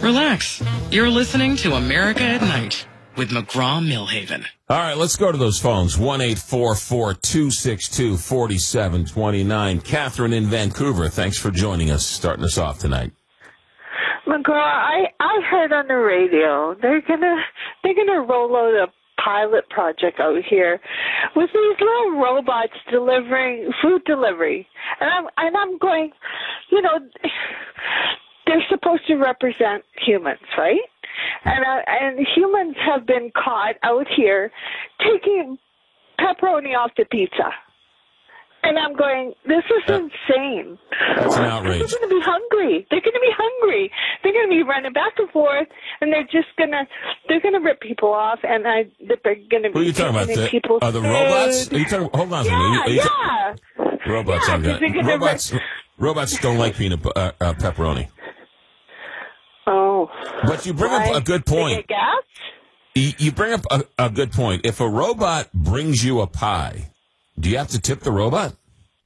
Relax. You're listening to America at Night with McGraw-Millhaven. All right, let's go to those phones. 1-844-262-4729. Catherine in Vancouver, thanks for joining us, starting us off tonight. McGraw, I heard on the radio they're gonna roll out a pilot project out here with these little robots delivering food delivery, and I'm going, they're supposed to represent humans, right? And humans have been caught out here taking pepperoni off the pizza. And I'm going, this is insane. That's an outrage. They're going to be hungry. They're going to be hungry. They're going to be running back and forth, and they're going to rip people off, and they're going to be. Who are you talking about? The robots? Are you talking? Hold on a second. Yeah. Robots. Yeah, robots don't like pepperoni. Oh. But you bring up a good point. They get gas? You bring up a good point. If a robot brings you a pie, do you have to tip the robot?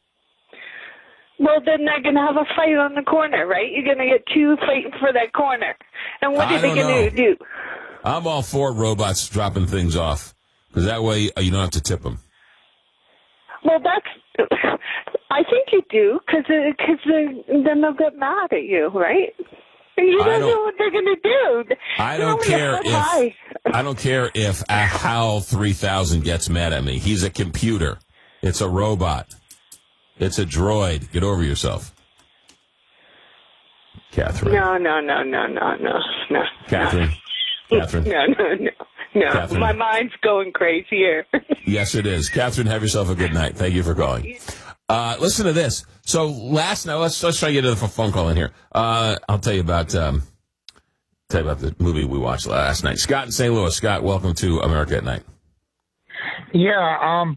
Well, then they're going to have a fight on the corner, right? You're going to get two fighting for that corner. And what are they going to do? I'm all for robots dropping things off, because that way you don't have to tip them. Well, I think you do, because then they'll get mad at you, right? You don't know what they're going to do. I don't care if a HAL 3000 gets mad at me. He's a computer. It's a robot. It's a droid. Get over yourself. Catherine. No. Catherine. No. Catherine. My mind's going crazy here. Yes, it is. Catherine, have yourself a good night. Thank you for calling. Listen to this. So last night, let's try to get to the phone call in here. I'll tell you about the movie we watched last night. Scott in St. Louis. Scott, welcome to America at Night. Yeah,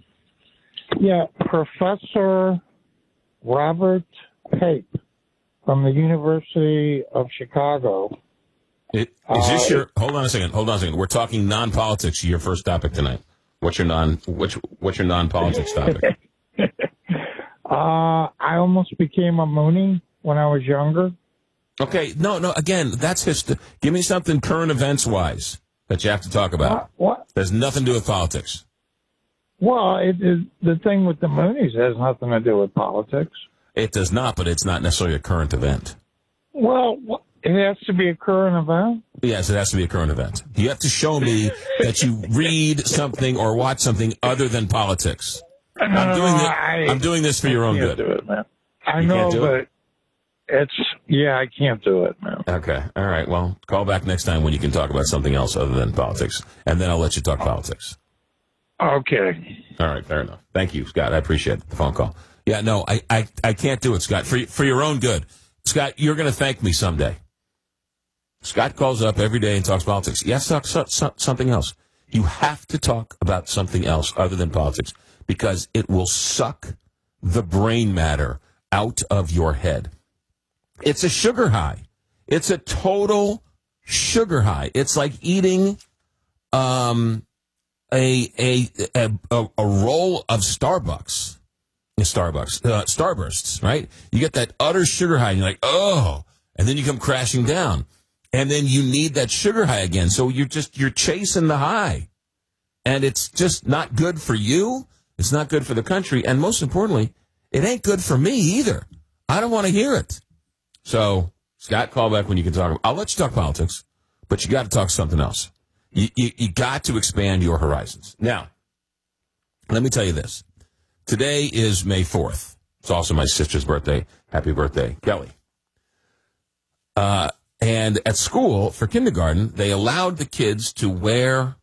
Professor Robert Pape from the University of Chicago. Is this hold on a second. We're talking non-politics. Your first topic tonight. What's your non-politics topic? I almost became a Moonie when I was younger. Okay, no. Again, that's history. Give me something current events wise that you have to talk about. What? There's nothing to do with politics. Well, the thing with the Moonies has nothing to do with politics. It does not, but it's not necessarily a current event. Well, it has to be a current event? Yes, it has to be a current event. You have to show me that you read something or watch something other than politics. I'm doing this for your own good. I can't do it, man. I know, but I can't do it, man. Okay. All right. Well, call back next time when you can talk about something else other than politics, and then I'll let you talk politics. Okay. All right. Fair enough. Thank you, Scott. I appreciate the phone call. Yeah, no, I can't do it, Scott, for your own good. Scott, you're going to thank me someday. Scott calls up every day and talks politics. You have to talk something else. You have to talk about something else other than politics, because it will suck the brain matter out of your head. It's a sugar high. It's a total sugar high. It's like eating a roll of Starbursts, right? You get that utter sugar high, and you're like, oh, and then you come crashing down, and then you need that sugar high again. So you're chasing the high, and it's just not good for you. It's not good for the country, and most importantly, it ain't good for me either. I don't want to hear it. So, Scott, call back when you can talk. I'll let you talk politics, but you got to talk something else. You got to expand your horizons. Now, let me tell you this. Today is May 4th. It's also my sister's birthday. Happy birthday, Kelly. And at school, for kindergarten, they allowed the kids to wear